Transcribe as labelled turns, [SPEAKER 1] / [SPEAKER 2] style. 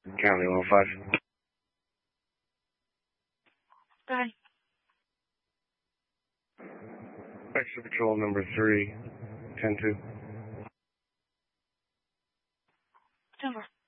[SPEAKER 1] County 105.
[SPEAKER 2] Go ahead.
[SPEAKER 1] Extra Patrol number 3, 10-2.
[SPEAKER 2] It's over.